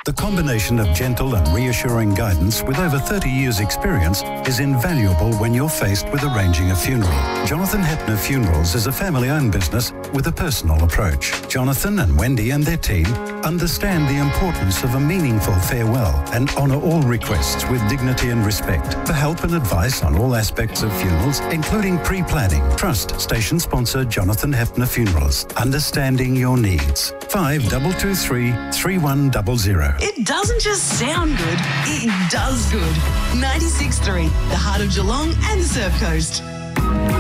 The combination of gentle and reassuring guidance with over 30 years' experience is invaluable when you're faced with arranging a funeral. Jonathan Hepner Funerals is a family-owned business with a personal approach. Jonathan and Wendy and their team understand the importance of a meaningful farewell and honour all requests with dignity and respect. For help and advice on all aspects of funerals, including pre-planning, trust station sponsor Jonathan Hepner Funerals. Understanding your needs. 5223 3100. It doesn't just sound good, it does good. 96.3, the heart of Geelong and the Surf Coast.